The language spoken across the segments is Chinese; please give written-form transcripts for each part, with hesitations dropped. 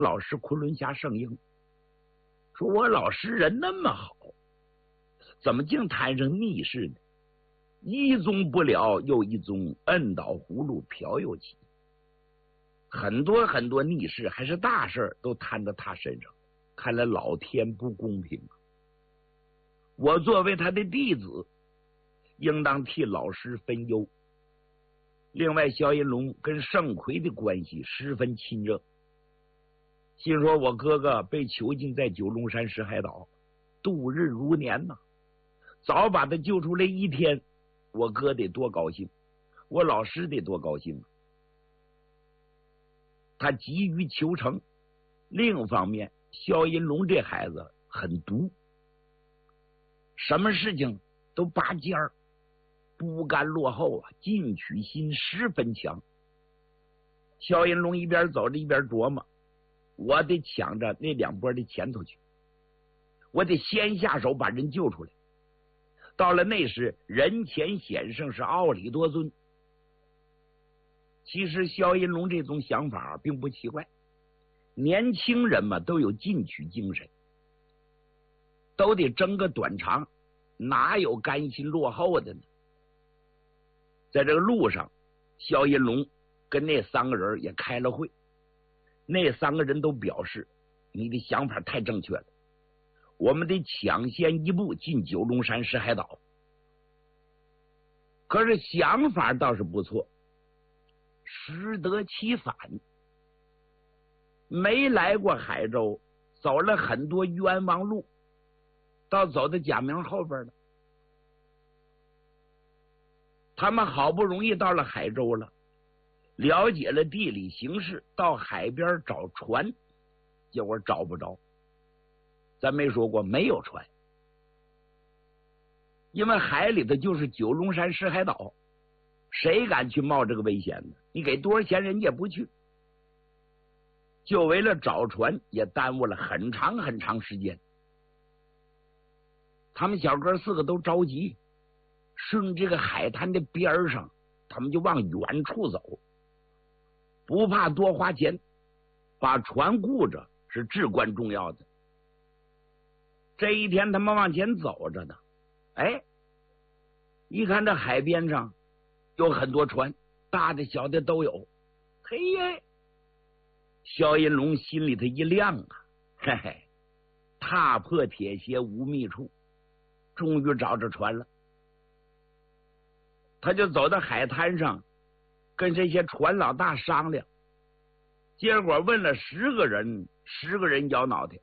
老师昆仑侠圣婴，说我老师人那么好，怎么竟摊上逆事呢？一宗不了又一宗，摁倒葫芦瓢又起，很多很多逆事还是大事都摊到他身上，看来老天不公平啊！我作为他的弟子，应当替老师分忧。另外，萧银龙跟盛奎的关系十分亲热，心说我哥哥被囚禁在九龙山石海岛，度日如年呐，早把他救出来一天，我哥得多高兴，我老师得多高兴啊！他急于求成。另一方面，萧银龙这孩子很毒，什么事情都拔尖儿，不甘落后啊，进取心十分强。萧银龙一边走着一边琢磨，我得抢着那两波的前头去，我得先下手把人救出来。到了那时，人前显圣是傲里多尊。其实萧银龙这种想法并不奇怪，年轻人嘛都有进取精神，都得争个短长，哪有甘心落后的呢？在这个路上，萧银龙跟那三个人也开了会，那三个人都表示你的想法太正确了，我们得抢先一步进九龙山石海岛。可是想法倒是不错，适得其反。没来过海州，走了很多冤枉路，到走到贾明后边了。他们好不容易到了海州了，了解了地理形势，到海边找船，结果找不着。咱没说过没有船，因为海里头就是九龙山石海岛，谁敢去冒这个危险呢？你给多少钱人家也不去。就为了找船，也耽误了很长很长时间。他们小哥四个都着急，顺这个海滩的边上，他们就往远处走，不怕多花钱，把船顾着是至关重要的。这一天他们往前走着呢，哎，一看这海边上有很多船，大的小的都有。嘿耶，萧银龙心里头一亮啊，嘿嘿，踏破铁鞋无觅处，终于找着船了。他就走到海滩上，跟这些船老大商量，结果问了10个人，10个人摇脑袋，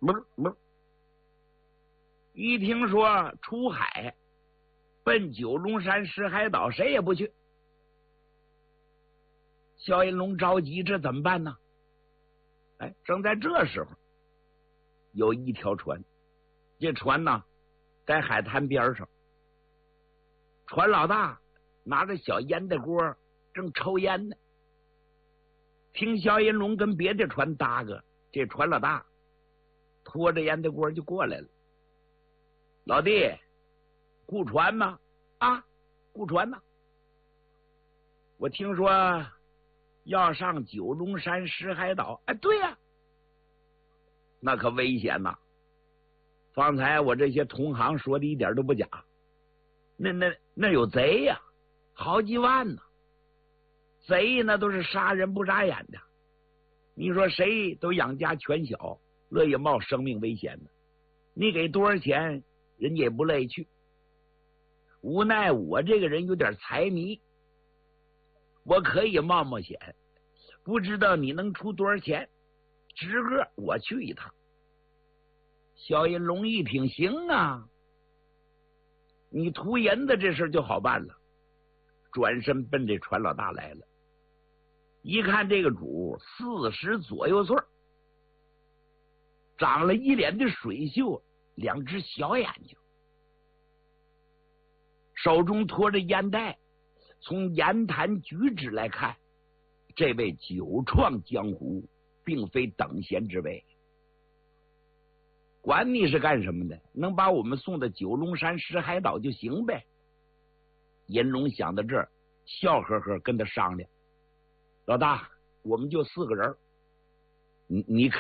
一听说出海奔九龙山石海岛，谁也不去。萧银龙着急，这怎么办呢？哎，正在这时候，有一条船，这船呢在海滩边上，船老大拿着小烟袋锅正抽烟呢。听萧银龙跟别的船搭个，这船老大拖着烟袋锅就过来了。老弟，雇船吗？啊，雇船呢。我听说要上九龙山石海岛。哎，对呀，那可危险呐！方才我这些同行说的一点都不假，那有贼呀，好几万呢。贼那都是杀人不眨眼的，你说谁都养家全小，乐意冒生命危险的。你给多少钱，人家也不乐意去。无奈我这个人有点财迷，我可以冒冒险，不知道你能出多少钱，值个我去一趟。萧银龙一听，行啊，你图银子这事就好办了，转身奔这船老大来了。一看这个主40左右岁，长了一脸的水袖，2只小眼睛，手中拖着烟袋。从言谈举止来看，这位久创江湖，并非等闲之辈。管你是干什么的，能把我们送到九龙山石海岛就行呗。银龙想到这儿，笑呵呵跟他商量，老大，我们就4个人， 你